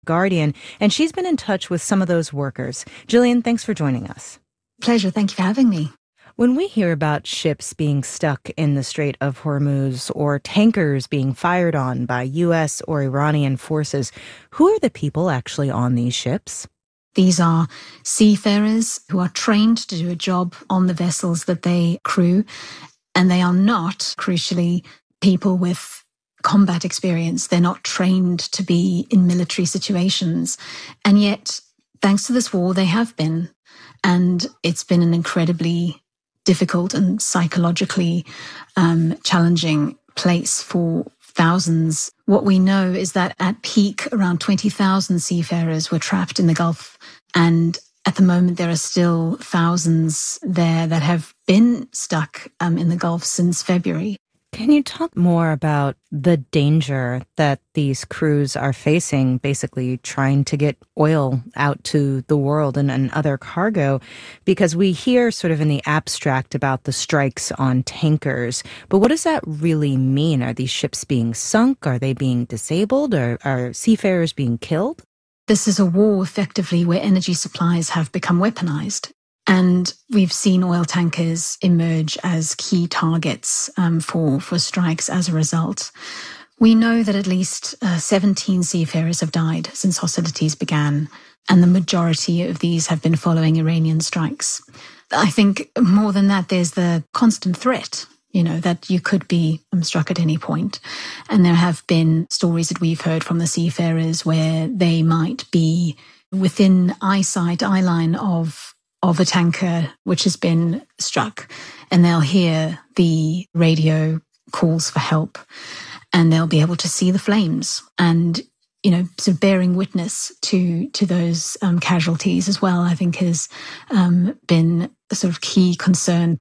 Guardian, and she's been in touch with some of those workers. Jillian, thanks for joining us. Pleasure. Thank you for having me. When we hear about ships being stuck in the Strait of Hormuz or tankers being fired on by U.S. or Iranian forces, who are the people actually on these ships? These are seafarers who are trained to do a job on the vessels that they crew, and they are not, crucially, people with combat experience. They're not trained to be in military situations. And yet, thanks to this war, they have been. And it's been an incredibly difficult and psychologically challenging place for thousands. What we know is that at peak, around 20,000 seafarers were trapped in the Gulf. And at the moment, there are still thousands there that have been stuck in the Gulf since February. Can you talk more about the danger that these crews are facing, basically trying to get oil out to the world and other cargo? Because we hear sort of in the abstract about the strikes on tankers, but what does that really mean? Are these ships being sunk? Are they being disabled? Or are seafarers being killed? This is a war, effectively, where energy supplies have become weaponized. And we've seen oil tankers emerge as key targets for strikes as a result. We know that at least 17 seafarers have died since hostilities began, and the majority of these have been following Iranian strikes. I think more than that, there's the constant threat, that you could be struck at any point. And there have been stories that we've heard from the seafarers where they might be within eye line of a tanker which has been struck, and they'll hear the radio calls for help, and they'll be able to see the flames and, sort of bearing witness to those casualties as well, I think has been a sort of key concern.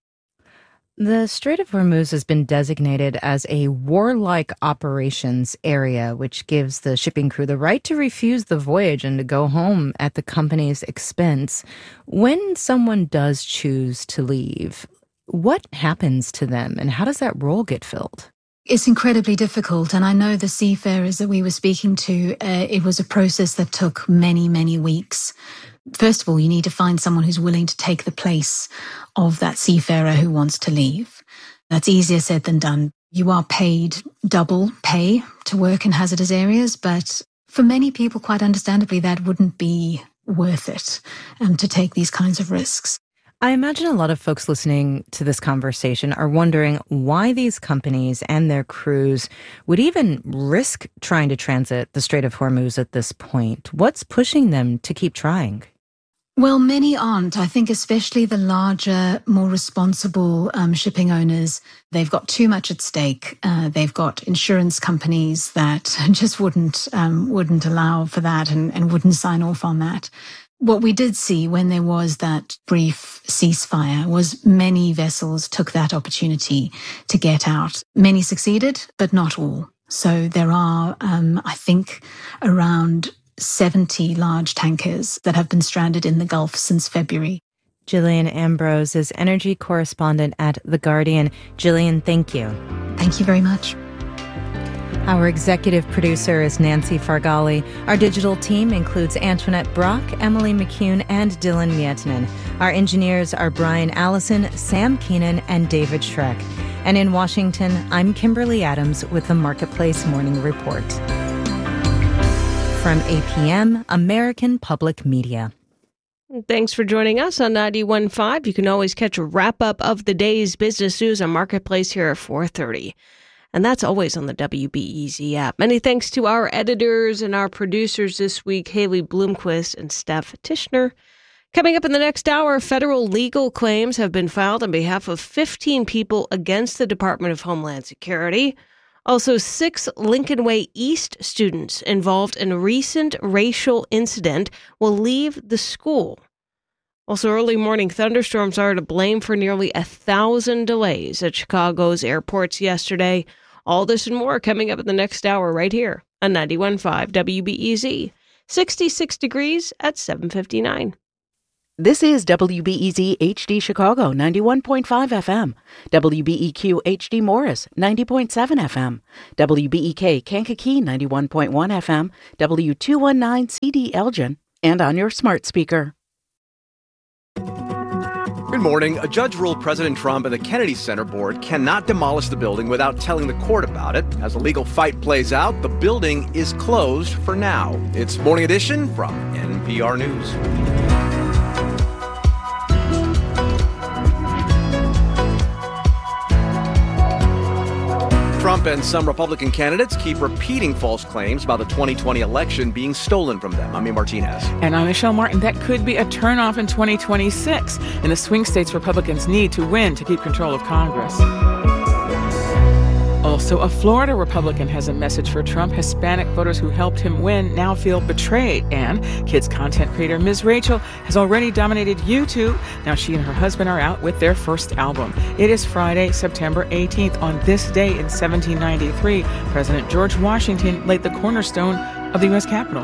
The Strait of Hormuz has been designated as a warlike operations area, which gives the shipping crew the right to refuse the voyage and to go home at the company's expense. When someone does choose to leave, what happens to them and how does that role get filled? It's incredibly difficult. And I know the seafarers that we were speaking to, it was a process that took many, many weeks. First of all, you need to find someone who's willing to take the place of that seafarer who wants to leave. That's easier said than done. You are paid double pay to work in hazardous areas, but for many people, quite understandably, that wouldn't be worth it to take these kinds of risks. I imagine a lot of folks listening to this conversation are wondering why these companies and their crews would even risk trying to transit the Strait of Hormuz at this point. What's pushing them to keep trying? Well, many aren't. I think especially the larger, more responsible shipping owners, they've got too much at stake. They've got insurance companies that just wouldn't allow for that and wouldn't sign off on that. What we did see when there was that brief ceasefire was many vessels took that opportunity to get out. Many succeeded, but not all. So there are, I think, around 70 large tankers that have been stranded in the Gulf since February. Jillian Ambrose is energy correspondent at The Guardian. Jillian, thank you. Thank you very much. Our executive producer is Nancy Fargali. Our digital team includes Antoinette Brock, Emily McCune, and Dylan Mietinen. Our engineers are Brian Allison, Sam Keenan, and David Schreck. And in Washington, I'm Kimberly Adams with the Marketplace Morning Report. From APM, American Public Media. Thanks for joining us on 91.5. You can always catch a wrap-up of the day's business news on Marketplace here at 4:30. And that's always on the WBEZ app. Many thanks to our editors and our producers this week, Haley Bloomquist and Steph Tishner. Coming up in the next hour, federal legal claims have been filed on behalf of 15 people against the Department of Homeland Security. Also, 6 Lincoln Way East students involved in a recent racial incident will leave the school. Also, early morning thunderstorms are to blame for nearly 1,000 delays at Chicago's airports yesterday. All this and more coming up in the next hour right here on 91.5 WBEZ. 66 degrees at 7:59. This is WBEZ HD Chicago 91.5 FM, WBEQ HD Morris 90.7 FM, WBEK Kankakee 91.1 FM, W219 CD Elgin, and on your smart speaker. Good morning. A judge ruled President Trump and the Kennedy Center board cannot demolish the building without telling the court about it. As the legal fight plays out, the building is closed for now. It's Morning Edition from NPR News. Trump and some Republican candidates keep repeating false claims about the 2020 election being stolen from them. I'm Ian Martinez. And I'm Michelle Martin. That could be a turnoff in 2026. In the swing states, Republicans need to win to keep control of Congress. Also, a Florida Republican has a message for Trump. Hispanic voters who helped him win now feel betrayed. And kids content creator Ms. Rachel has already dominated YouTube. Now she and her husband are out with their first album. It is Friday, September 18th. On this day in 1793, President George Washington laid the cornerstone of the U.S. Capitol.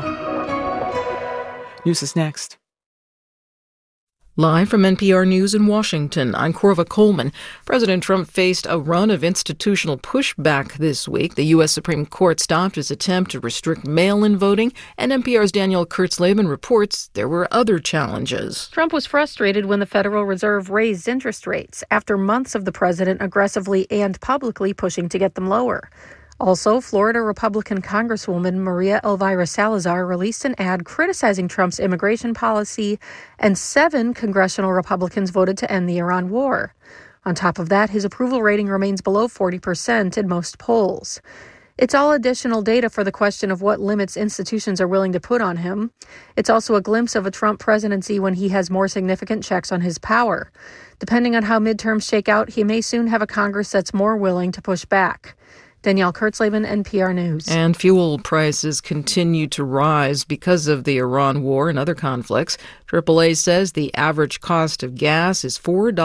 News is next. Live from NPR News in Washington, I'm Corva Coleman. President Trump faced a run of institutional pushback this week. The U.S. Supreme Court stopped his attempt to restrict mail-in voting, and NPR's Danielle Kurtzleben reports there were other challenges. Trump was frustrated when the Federal Reserve raised interest rates after months of the president aggressively and publicly pushing to get them lower. Also, Florida Republican Congresswoman Maria Elvira Salazar released an ad criticizing Trump's immigration policy, and 7 congressional Republicans voted to end the Iran war. On top of that, his approval rating remains below 40% in most polls. It's all additional data for the question of what limits institutions are willing to put on him. It's also a glimpse of a Trump presidency when he has more significant checks on his power. Depending on how midterms shake out, he may soon have a Congress that's more willing to push back. Danielle Kurtzleben, NPR News. And fuel prices continue to rise because of the Iran war and other conflicts. AAA says the average cost of gas is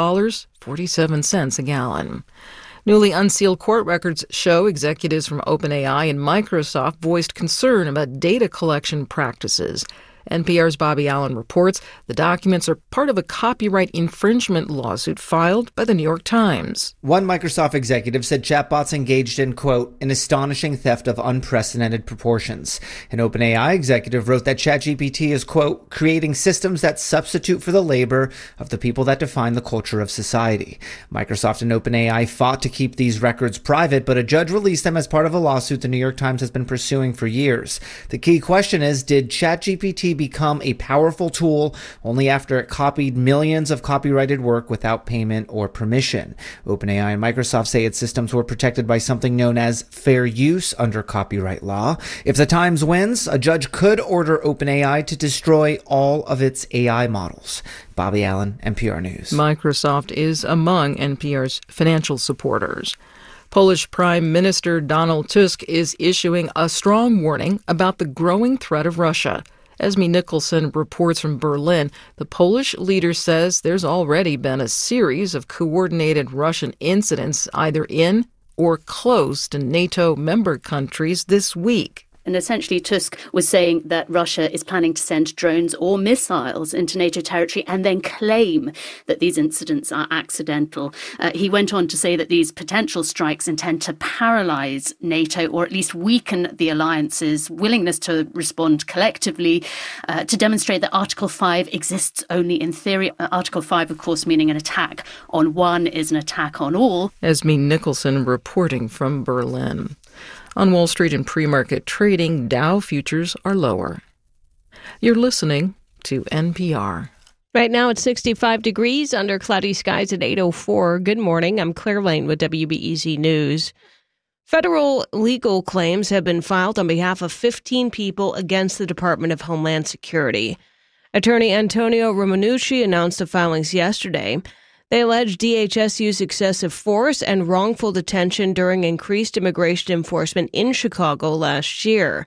$4.47 a gallon. Newly unsealed court records show executives from OpenAI and Microsoft voiced concern about data collection practices. NPR's Bobby Allen reports the documents are part of a copyright infringement lawsuit filed by the New York Times. One Microsoft executive said chatbots engaged in, quote, an astonishing theft of unprecedented proportions. An OpenAI executive wrote that ChatGPT is, quote, creating systems that substitute for the labor of the people that define the culture of society. Microsoft and OpenAI fought to keep these records private, but a judge released them as part of a lawsuit the New York Times has been pursuing for years. The key question is, did ChatGPT become a powerful tool only after it copied millions of copyrighted work without payment or permission? OpenAI and Microsoft say its systems were protected by something known as fair use under copyright law. If the Times wins, a judge could order OpenAI to destroy all of its AI models. Bobby Allen, NPR News. Microsoft is among NPR's financial supporters. Polish Prime Minister Donald Tusk is issuing a strong warning about the growing threat of Russia. Esme Nicholson reports from Berlin. The Polish leader says there's already been a series of coordinated Russian incidents either in or close to NATO member countries this week. And essentially, Tusk was saying that Russia is planning to send drones or missiles into NATO territory and then claim that these incidents are accidental. He went on to say that these potential strikes intend to paralyze NATO, or at least weaken the alliance's willingness to respond collectively, to demonstrate that Article 5 exists only in theory. Article 5, of course, meaning an attack on one is an attack on all. Esme Nicholson reporting from Berlin. On Wall Street and pre-market trading, Dow futures are lower. You're listening to NPR. Right now it's 65 degrees under cloudy skies at 8:04. Good morning. I'm Claire Lane with WBEZ News. Federal legal claims have been filed on behalf of 15 people against the Department of Homeland Security. Attorney Antonio Romanucci announced the filings yesterday. They allege DHS used excessive force and wrongful detention during increased immigration enforcement in Chicago last year.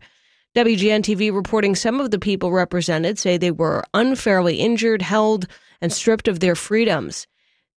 WGN-TV reporting some of the people represented say they were unfairly injured, held, and stripped of their freedoms.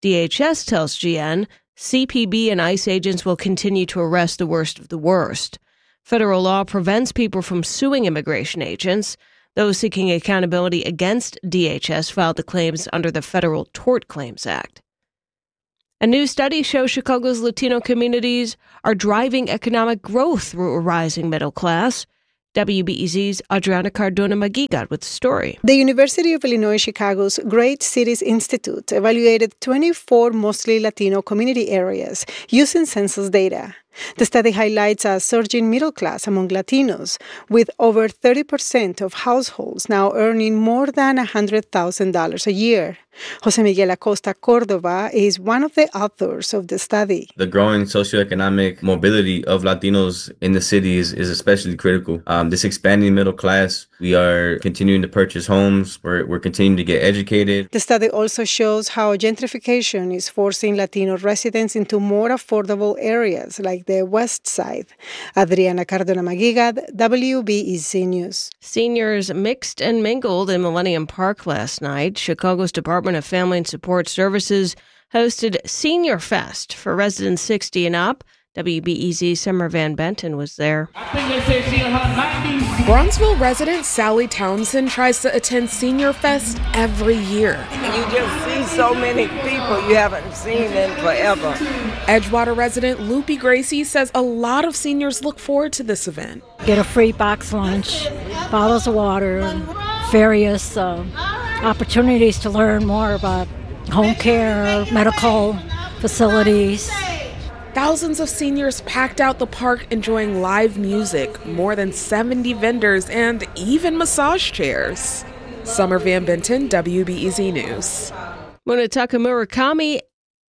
DHS tells GN CPB and ICE agents will continue to arrest the worst of the worst. Federal law prevents people from suing immigration agents. Those seeking accountability against DHS filed the claims under the Federal Tort Claims Act. A new study shows Chicago's Latino communities are driving economic growth through a rising middle class. WBEZ's Adriana Cardona-Magui got with the story. The University of Illinois Chicago's Great Cities Institute evaluated 24 mostly Latino community areas using census data. The study highlights a surging middle class among Latinos, with over 30% of households now earning more than $100,000 a year. Jose Miguel Acosta Cordova is one of the authors of the study. The growing socioeconomic mobility of Latinos in the cities is especially critical. This expanding middle class, we are continuing to purchase homes. We're continuing to get educated. The study also shows how gentrification is forcing Latino residents into more affordable areas like the West Side. Adriana Cardona-Magui, WBEZ News. Seniors mixed and mingled in Millennium Park last night. Chicago's Department of Family and Support Services hosted Senior Fest for residents 60 and up. WBEZ Summer Van Benton was there. Bronzeville resident Sally Townsend tries to attend Senior Fest every year. You just see so many people you haven't seen in forever. Edgewater resident Loopy Gracie says a lot of seniors look forward to this event. Get a free box lunch, bottles of water, and various opportunities to learn more about home care, medical facilities. Thousands of seniors packed out the park enjoying live music, more than 70 vendors, and even massage chairs. Summer Van Benton, WBEZ News. Munetaka Murakami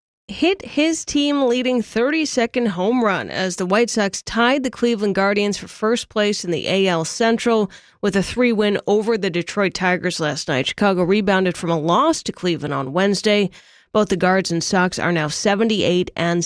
hit his team-leading 32nd home run as the White Sox tied the Cleveland Guardians for first place in the AL Central with a 3-win over the Detroit Tigers last night. Chicago rebounded from a loss to Cleveland on Wednesday. Both the Guards and Sox are now 78 and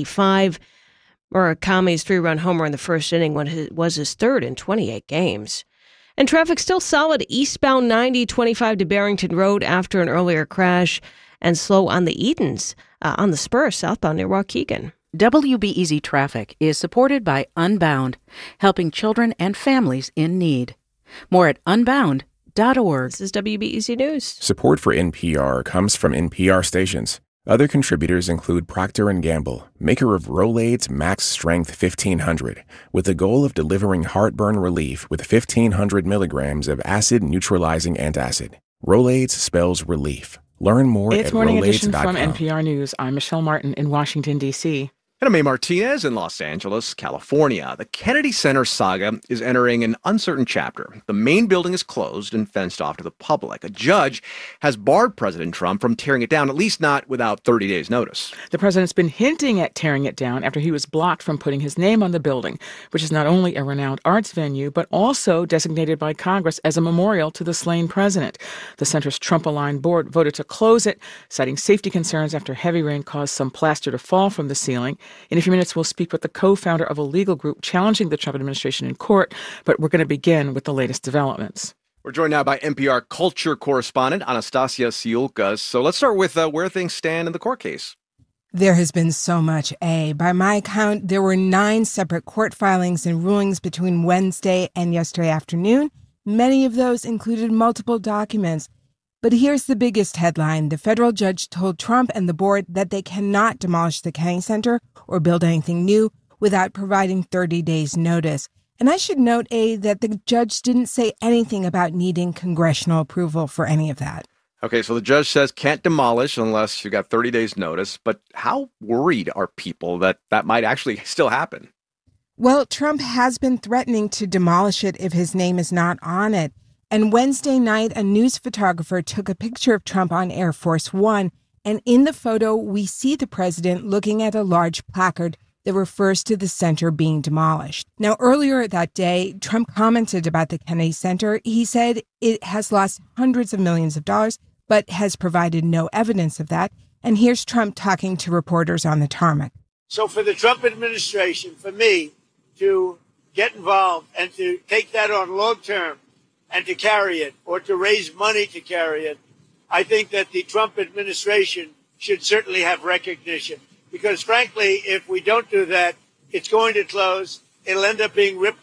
75. Murakami's 3-run homer in the first inning was his third in 28 games. And traffic still solid eastbound 90-25 to Barrington Road after an earlier crash, and slow on the Edens on the spur southbound near Waukegan. WBEZ Traffic is supported by Unbound, helping children and families in need. More at unbound.org. This is WBEZ News. Support for NPR comes from NPR stations. Other contributors include Procter & Gamble, maker of Rolaids Max Strength 1500, with the goal of delivering heartburn relief with 1,500 milligrams of acid-neutralizing antacid. Rolaids spells relief. Learn more at Rolaids.com. It's Morning Edition from NPR News. I'm Michelle Martin in Washington, D.C. And I'm A. Martinez in Los Angeles, California. The Kennedy Center saga is entering an uncertain chapter. The main building is closed and fenced off to the public. A judge has barred President Trump from tearing it down, at least not without 30 days' notice. The president's been hinting at tearing it down after he was blocked from putting his name on the building, which is not only a renowned arts venue, but also designated by Congress as a memorial to the slain president. The center's Trump-aligned board voted to close it, citing safety concerns after heavy rain caused some plaster to fall from the ceiling. In a few minutes, we'll speak with the co-founder of a legal group challenging the Trump administration in court, but we're going to begin with the latest developments. We're joined now by NPR culture correspondent Anastasia Siulka. So let's start with where things stand in the court case. There has been so much, By my count, there were 9 separate court filings and rulings between Wednesday and yesterday afternoon. Many of those included multiple documents. But here's the biggest headline. The federal judge told Trump and the board that they cannot demolish the Kennedy Center or build anything new without providing 30 days' notice. And I should note, that the judge didn't say anything about needing congressional approval for any of that. Okay, so the judge says can't demolish unless you got 30 days' notice. But how worried are people that that might actually still happen? Well, Trump has been threatening to demolish it if his name is not on it. And Wednesday night, a news photographer took a picture of Trump on Air Force One. And in the photo, we see the president looking at a large placard that refers to the center being demolished. Now, earlier that day, Trump commented about the Kennedy Center. He said it has lost hundreds of millions of dollars, but has provided no evidence of that. And here's Trump talking to reporters on the tarmac. So for the Trump administration, for me to get involved and to take that on long term, and to carry it, or to raise money to carry it, I think that the Trump administration should certainly have recognition. Because frankly, if we don't do that, it's going to close. It'll end up being ripped down.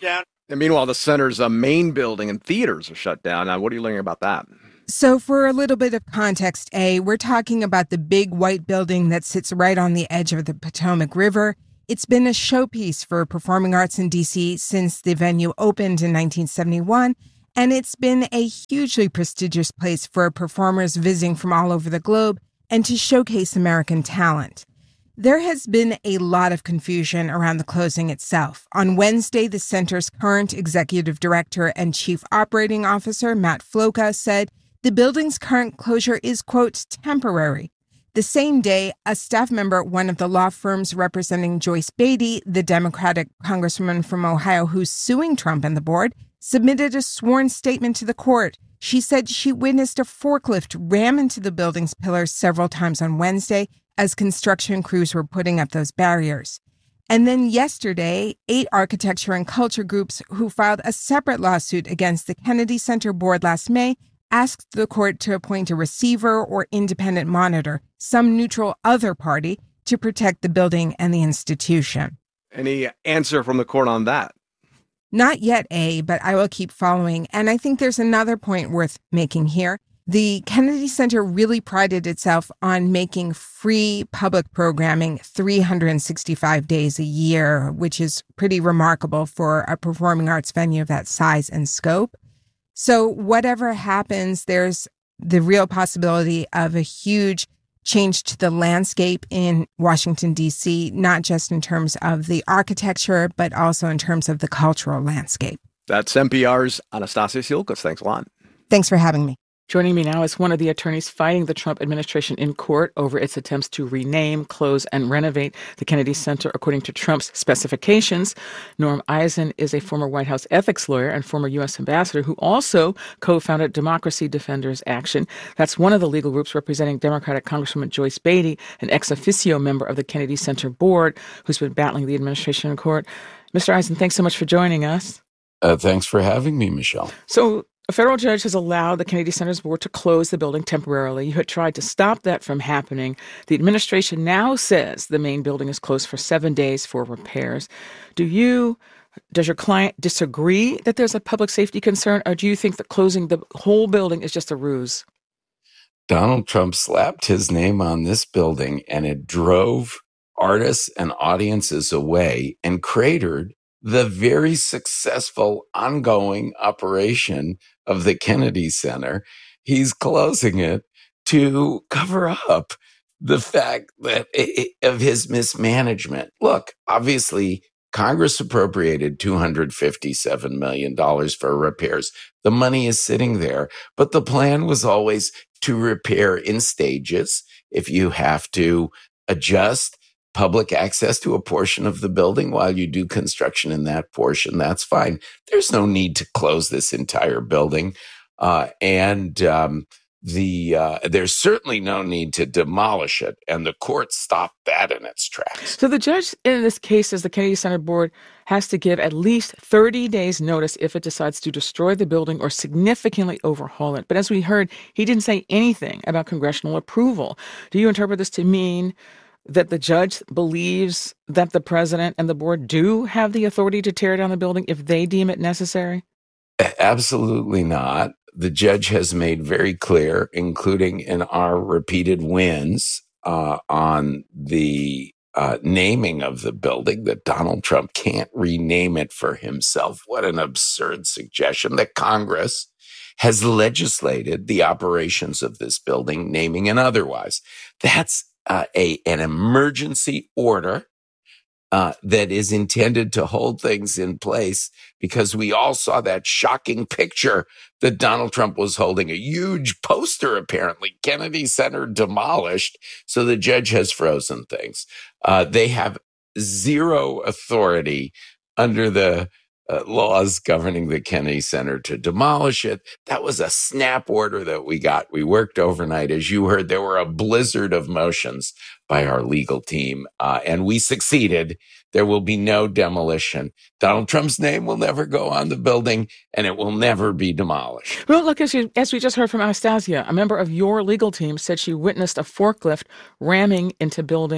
And meanwhile, the center's main building and theaters are shut down. Now, what are you learning about that? So for a little bit of context, we're talking about the big white building that sits right on the edge of the Potomac River. It's been a showpiece for performing arts in D.C. since the venue opened in 1971, and it's been a hugely prestigious place for performers visiting from all over the globe and to showcase American talent. There has been a lot of confusion around the closing itself. On Wednesday, the center's current executive director and chief operating officer, Matt Floca, said the building's current closure is, quote, temporary. The same day, a staff member at one of the law firms representing Joyce Beatty, the Democratic congresswoman from Ohio who's suing Trump and the board, submitted a sworn statement to the court. She said she witnessed a forklift ram into the building's pillars several times on Wednesday as construction crews were putting up those barriers. And then yesterday, 8 architecture and culture groups who filed a separate lawsuit against the Kennedy Center board last May asked the court to appoint a receiver or independent monitor, some neutral other party, to protect the building and the institution. Any answer from the court on that? Not yet, but I will keep following. And I think there's another point worth making here. The Kennedy Center really prided itself on making free public programming 365 days a year, which is pretty remarkable for a performing arts venue of that size and scope. So whatever happens, there's the real possibility of a huge change to the landscape in Washington, D.C., not just in terms of the architecture, but also in terms of the cultural landscape. That's NPR's Anastasia Siolkas. Thanks a lot. Thanks for having me. Joining me now is one of the attorneys fighting the Trump administration in court over its attempts to rename, close, and renovate the Kennedy Center according to Trump's specifications. Norm Eisen is a former White House ethics lawyer and former U.S. ambassador who also co-founded Democracy Defenders Action. That's one of the legal groups representing Democratic Congresswoman Joyce Beatty, an ex officio member of the Kennedy Center board who's been battling the administration in court. Mr. Eisen, thanks so much for joining us. Thanks for having me, Michelle. So, a federal judge has allowed the Kennedy Center's board to close the building temporarily. You had tried to stop that from happening. The administration now says the main building is closed for 7 days for repairs. Does your client disagree that there's a public safety concern, or do you think that closing the whole building is just a ruse? Donald Trump slapped his name on this building, and it drove artists and audiences away and cratered the very successful ongoing operation of the Kennedy Center. He's closing it to cover up the fact that of his mismanagement. Look, obviously, Congress appropriated $257 million for repairs. The money is sitting there, but the plan was always to repair in stages. If you have to adjust public access to a portion of the building while you do construction in that portion, that's fine. There's no need to close this entire building. There's certainly no need to demolish it. And the court stopped that in its tracks. So the judge in this case says the Kennedy Center board has to give at least 30 days notice if it decides to destroy the building or significantly overhaul it. But as we heard, he didn't say anything about congressional approval. Do you interpret this to mean that the judge believes that the president and the board do have the authority to tear down the building if they deem it necessary? Absolutely not. The judge has made very clear, including in our repeated wins on the naming of the building, that Donald Trump can't rename it for himself. What an absurd suggestion that Congress has legislated the operations of this building, naming and otherwise. That's an emergency order that is intended to hold things in place, because we all saw that shocking picture that Donald Trump was holding, a huge poster, apparently, Kennedy Center demolished. So the judge has frozen things. They have zero authority under the laws governing the Kennedy Center to demolish it. That was a snap order that we got. We worked overnight. As you heard, there were a blizzard of motions by our legal team, and we succeeded. There will be no demolition. Donald Trump's name will never go on the building, and it will never be demolished. Well, look, as we just heard from Anastasia, a member of your legal team said she witnessed a forklift ramming into building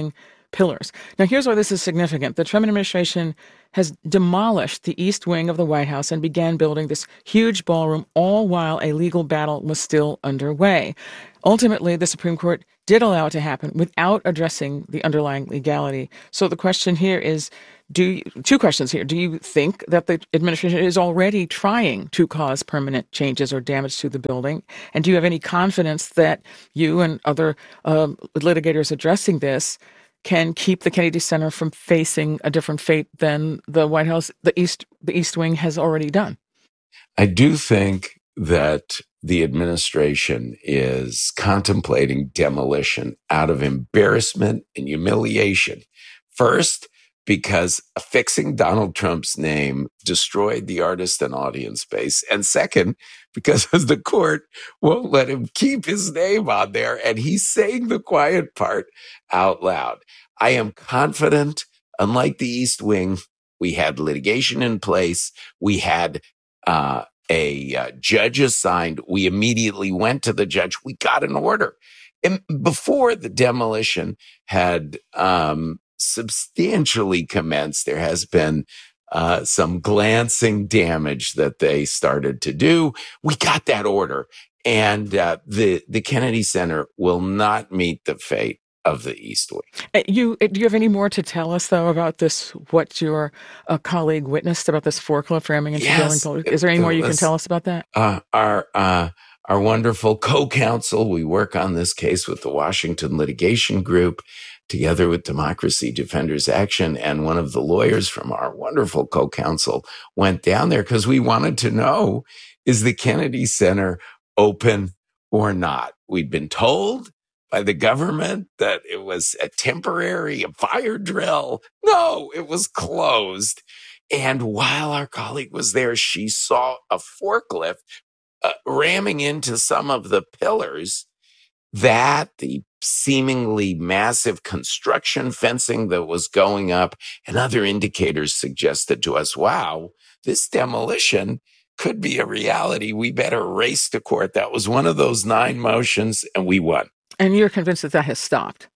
pillars. Now, here's why this is significant. The Trump administration has demolished the East Wing of the White House and began building this huge ballroom, all while a legal battle was still underway. Ultimately, the Supreme Court did allow it to happen without addressing the underlying legality. So the question here is, two questions here. Do you think that the administration is already trying to cause permanent changes or damage to the building? And do you have any confidence that you and other litigators addressing this can keep the Kennedy Center from facing a different fate than the White House, the East Wing has already done? I do think that the administration is contemplating demolition out of embarrassment and humiliation. First, because affixing Donald Trump's name destroyed the artist and audience base. And second, because the court won't let him keep his name on there, and he's saying the quiet part out loud. I am confident, unlike the East Wing, we had litigation in place. We had a judge assigned. We immediately went to the judge. We got an order. And before the demolition had substantially commenced, there has been some glancing damage that they started to do. We got that order. And the Kennedy Center will not meet the fate of the East Wing. Do you have any more to tell us, though, about this, what your colleague witnessed about this forklift ramming into the building? Is there any more you can tell us about that? Our wonderful co-counsel, we work on this case with the Washington Litigation Group, together with Democracy Defenders Action, and one of the lawyers from our wonderful co-counsel went down there because we wanted to know, is the Kennedy Center open or not? We'd been told by the government that it was a fire drill. No, it was closed. And while our colleague was there, she saw a forklift ramming into some of the pillars, that the seemingly massive construction fencing that was going up, and other indicators suggested to us, wow, this demolition could be a reality. We better race to court. That was one of those 9 motions, and we won. And you're convinced that has stopped?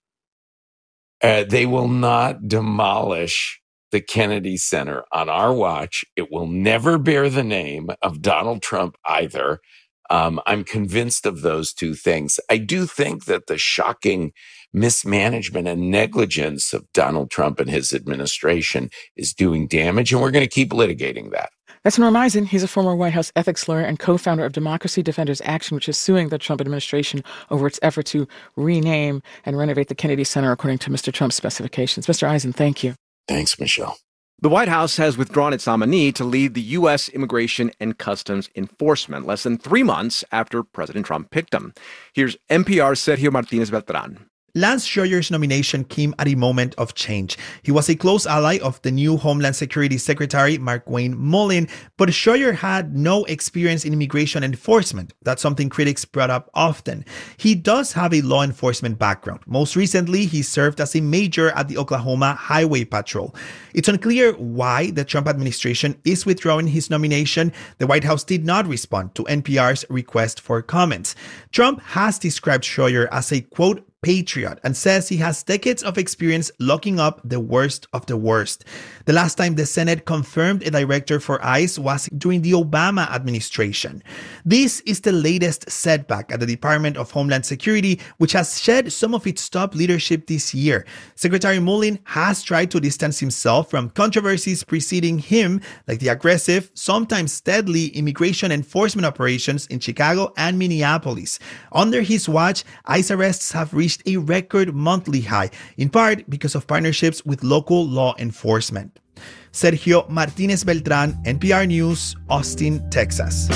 They will not demolish the Kennedy Center on our watch. It will never bear the name of Donald Trump either. I'm convinced of those two things. I do think that the shocking mismanagement and negligence of Donald Trump and his administration is doing damage, and we're going to keep litigating that. That's Norm Eisen. He's a former White House ethics lawyer and co-founder of Democracy Defenders Action, which is suing the Trump administration over its effort to rename and renovate the Kennedy Center according to Mr. Trump's specifications. Mr. Eisen, thank you. Thanks, Michelle. The White House has withdrawn its nominee to lead the U.S. Immigration and Customs Enforcement less than 3 months after President Trump picked him. Here's NPR's Sergio Martinez Beltran. Lance Schroeder's nomination came at a moment of change. He was a close ally of the new Homeland Security Secretary, Markwayne Mullin, but Schroeder had no experience in immigration enforcement. That's something critics brought up often. He does have a law enforcement background. Most recently, he served as a major at the Oklahoma Highway Patrol. It's unclear why the Trump administration is withdrawing his nomination. The White House did not respond to NPR's request for comments. Trump has described Schroeder as a, quote, patriot, and says he has decades of experience locking up the worst of the worst. The last time the Senate confirmed a director for ICE was during the Obama administration. This is the latest setback at the Department of Homeland Security, which has shed some of its top leadership this year. Secretary Mullin has tried to distance himself from controversies preceding him, like the aggressive, sometimes deadly immigration enforcement operations in Chicago and Minneapolis. Under his watch, ICE arrests have reached a record monthly high, in part because of partnerships with local law enforcement. Sergio Martinez Beltran, NPR News, Austin, Texas.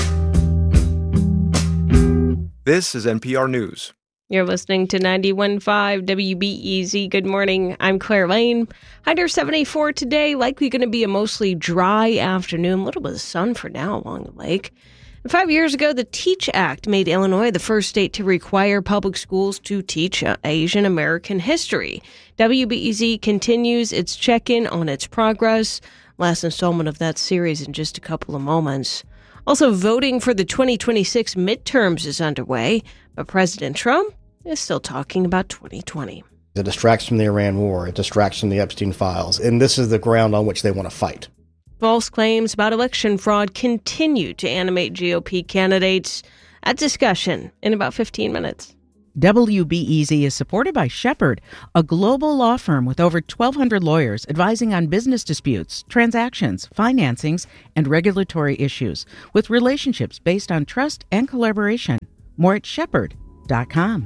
This is NPR News. You're listening to 91.5 WBEZ. Good morning. I'm Claire Lane. High near 74 today. Likely going to be a mostly dry afternoon. A little bit of sun for now along the lake. 5 years ago, the TEACH Act made Illinois the first state to require public schools to teach Asian American history. WBEZ continues its check-in on its progress. Last installment of that series in just a couple of moments. Also, voting for the 2026 midterms is underway, but President Trump is still talking about 2020. It distracts from the Iran war. It distracts from the Epstein files. And this is the ground on which they want to fight. False claims about election fraud continue to animate GOP candidates. A discussion in about 15 minutes. WBEZ is supported by Shepherd, a global law firm with over 1,200 lawyers advising on business disputes, transactions, financings, and regulatory issues, with relationships based on trust and collaboration. More at shepherd.com.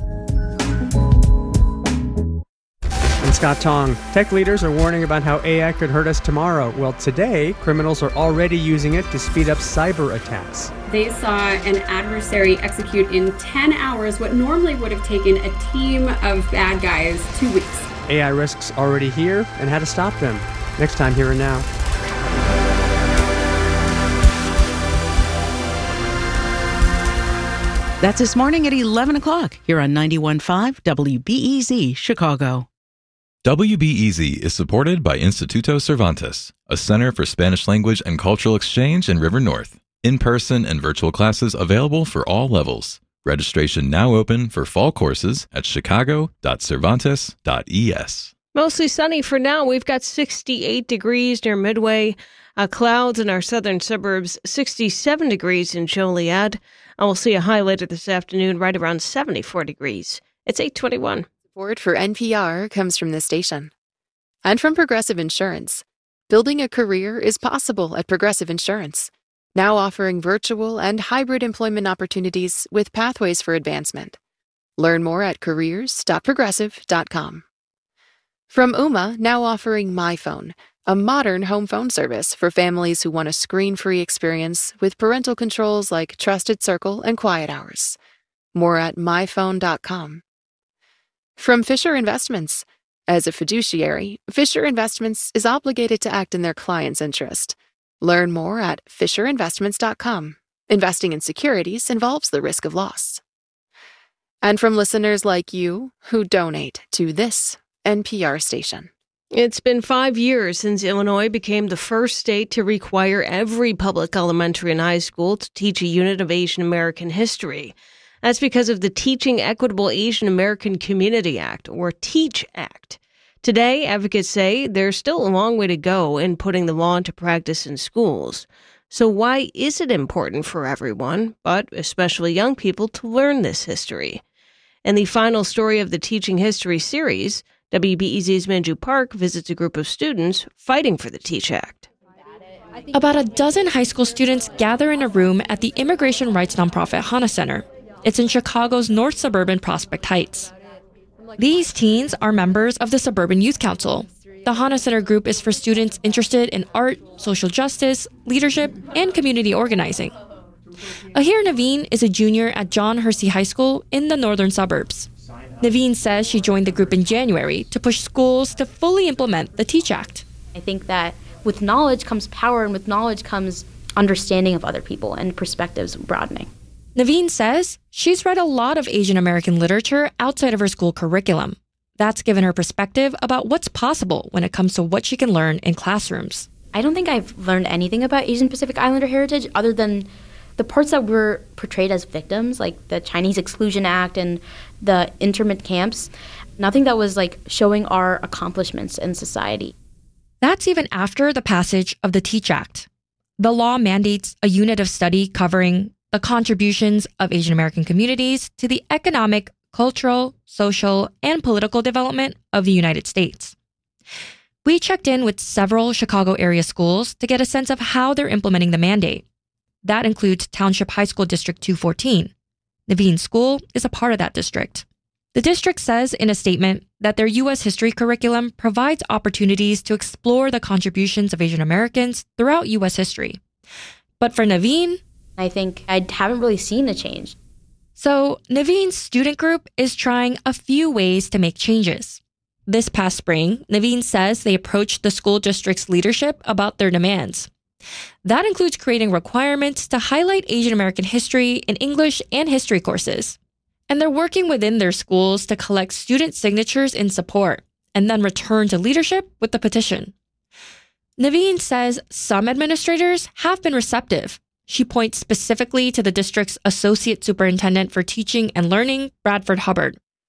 I'm Scott Tong. Tech leaders are warning about how AI could hurt us tomorrow. Well, today, criminals are already using it to speed up cyber attacks. They saw an adversary execute in 10 hours what normally would have taken a team of bad guys 2 weeks. AI risks already here and how to stop them. Next time, Here and Now. That's this morning at 11 o'clock here on 91.5 WBEZ Chicago. WBEZ is supported by Instituto Cervantes, a center for Spanish language and cultural exchange in River North. In-person and virtual classes available for all levels. Registration now open for fall courses at chicago.cervantes.es. Mostly sunny for now. We've got 68 degrees near Midway. Clouds in our southern suburbs, 67 degrees in Joliet. We'll see a high later this afternoon, right around 74 degrees. It's 8:21. Support for NPR comes from this station and from Progressive Insurance. Building a career is possible at Progressive Insurance, now offering virtual and hybrid employment opportunities with pathways for advancement. Learn more at careers.progressive.com. From Ooma, now offering MyPhone, a modern home phone service for families who want a screen-free experience with parental controls like Trusted Circle and Quiet Hours. More at myphone.com. From Fisher Investments. As a fiduciary, Fisher Investments is obligated to act in their client's interest. Learn more at fisherinvestments.com. Investing in securities involves the risk of loss. And from listeners like you who donate to this NPR station. It's been 5 years since Illinois became the first state to require every public elementary and high school to teach a unit of Asian American history. That's because of the Teaching Equitable Asian American Community Act, or TEACH Act. Today, advocates say there's still a long way to go in putting the law into practice in schools. So why is it important for everyone, but especially young people, to learn this history? In the final story of the Teaching History series, WBEZ's Manju Park visits a group of students fighting for the TEACH Act. About a dozen high school students gather in a room at the immigration rights nonprofit Hana Center. It's in Chicago's north suburban Prospect Heights. These teens are members of the Suburban Youth Council. The Hana Center group is for students interested in art, social justice, leadership, and community organizing. Ahir Naveen is a junior at John Hersey High School in the northern suburbs. Naveen says she joined the group in January to push schools to fully implement the TEACH Act. I think that with knowledge comes power, and with knowledge comes understanding of other people and perspectives broadening. Naveen says she's read a lot of Asian American literature outside of her school curriculum. That's given her perspective about what's possible when it comes to what she can learn in classrooms. I don't think I've learned anything about Asian Pacific Islander heritage other than the parts that were portrayed as victims, like the Chinese Exclusion Act and the internment camps. Nothing that was like showing our accomplishments in society. That's even after the passage of the TEACH Act. The law mandates a unit of study covering the contributions of Asian American communities to the economic, cultural, social, and political development of the United States. We checked in with several Chicago area schools to get a sense of how they're implementing the mandate. That includes Township High School District 214. Naveen's school is a part of that district. The district says in a statement that their U.S. history curriculum provides opportunities to explore the contributions of Asian Americans throughout U.S. history. But for Naveen, I think I haven't really seen a change. So Naveen's student group is trying a few ways to make changes. This past spring, Naveen says they approached the school district's leadership about their demands. That includes creating requirements to highlight Asian American history in English and history courses. And they're working within their schools to collect student signatures in support and then return to leadership with the petition. Naveen says some administrators have been receptive. She points specifically to the district's Associate Superintendent for Teaching and Learning, Bradford Hubbard.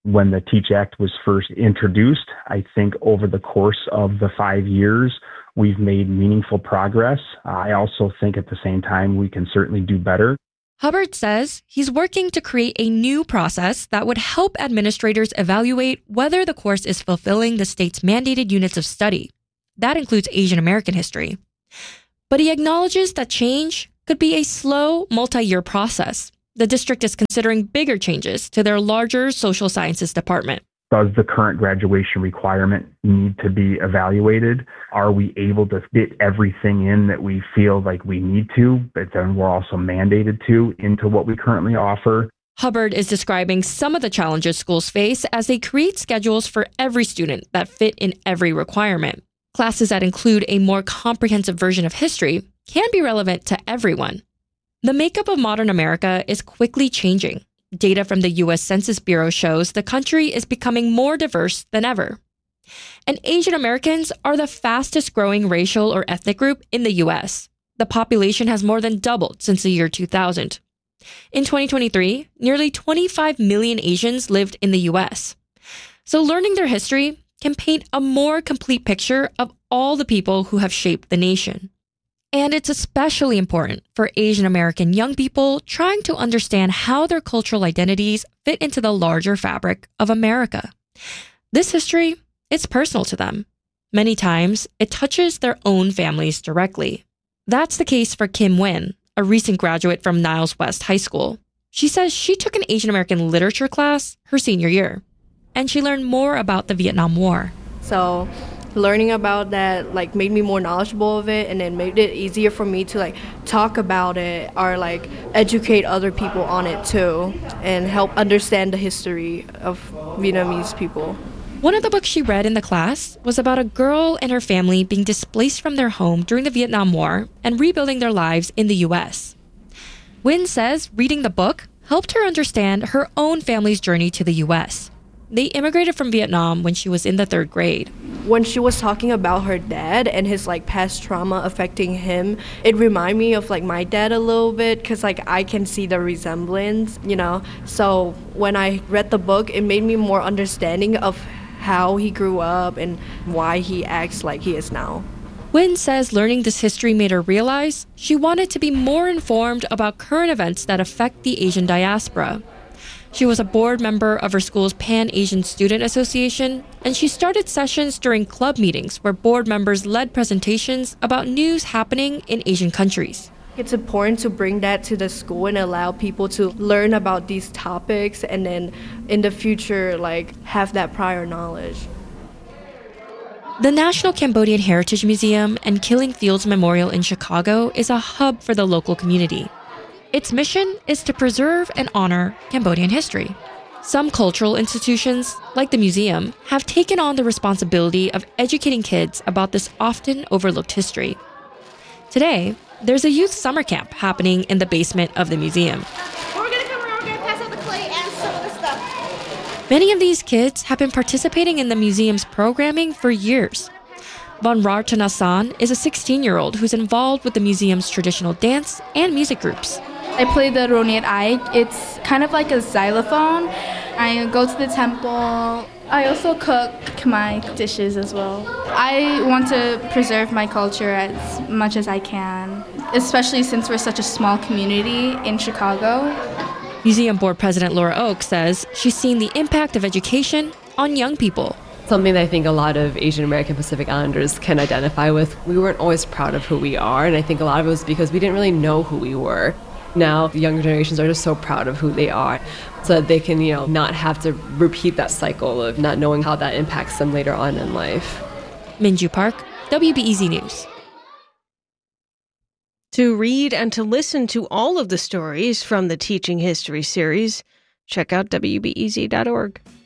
When the TEACH Act was first introduced, I think over the course of the 5 years, we've made meaningful progress. I also think at the same time, we can certainly do better. Hubbard says he's working to create a new process that would help administrators evaluate whether the course is fulfilling the state's mandated units of study. That includes Asian American history. But he acknowledges that change could be a slow, multi-year process. The district is considering bigger changes to their larger social sciences department. Does the current graduation requirement need to be evaluated? Are we able to fit everything in that we feel like we need to, but then we're also mandated to into what we currently offer? Hubbard is describing some of the challenges schools face as they create schedules for every student that fit in every requirement. Classes that include a more comprehensive version of history can be relevant to everyone. The makeup of modern America is quickly changing. Data from the U.S. Census Bureau shows the country is becoming more diverse than ever. And Asian Americans are the fastest growing racial or ethnic group in the U.S. The population has more than doubled since the year 2000. In 2023, nearly 25 million Asians lived in the U.S. So learning their history can paint a more complete picture of all the people who have shaped the nation. And it's especially important for Asian American young people trying to understand how their cultural identities fit into the larger fabric of America. This history is personal to them. Many times, it touches their own families directly. That's the case for Kim Nguyen, a recent graduate from Niles West High School. She says she took an Asian American literature class her senior year, and she learned more about the Vietnam War. So learning about that made me more knowledgeable of it, and then made it easier for me to talk about it or educate other people on it too, and help understand the history of Vietnamese people. One of the books she read in the class was about a girl and her family being displaced from their home during the Vietnam War and rebuilding their lives in the U.S. Nguyen says reading the book helped her understand her own family's journey to the U.S. They immigrated from Vietnam when she was in the 3rd grade. When she was talking about her dad and his past trauma affecting him, it reminded me of my dad a little bit, because I can see the resemblance, So when I read the book, it made me more understanding of how he grew up and why he acts like he is now. Nguyen says learning this history made her realize she wanted to be more informed about current events that affect the Asian diaspora. She was a board member of her school's Pan-Asian Student Association, and she started sessions during club meetings where board members led presentations about news happening in Asian countries. It's important to bring that to the school and allow people to learn about these topics, and then in the future, have that prior knowledge. The National Cambodian Heritage Museum and Killing Fields Memorial in Chicago is a hub for the local community. Its mission is to preserve and honor Cambodian history. Some cultural institutions, like the museum, have taken on the responsibility of educating kids about this often overlooked history. Today, there's a youth summer camp happening in the basement of the museum. We're going to pass out the clay and some of the stuff. Many of these kids have been participating in the museum's programming for years. Vanrar Tanasan is a 16-year-old who's involved with the museum's traditional dance and music groups. I play the Ronit Ai. It's kind of like a xylophone. I go to the temple. I also cook my dishes as well. I want to preserve my culture as much as I can, especially since we're such a small community in Chicago. Museum Board President Laura Oak says she's seen the impact of education on young people. Something that I think a lot of Asian American Pacific Islanders can identify with. We weren't always proud of who we are, and I think a lot of it was because we didn't really know who we were. Now, the younger generations are just so proud of who they are, so that they can, not have to repeat that cycle of not knowing how that impacts them later on in life. Minju Park, WBEZ News. To read and to listen to all of the stories from the Teaching History series, check out WBEZ.org.